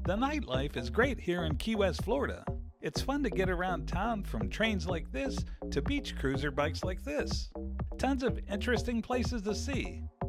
The nightlife is great here in Key West, Florida. It's fun to get around town from trains like this to beach cruiser bikes like this. Tons of interesting places to see.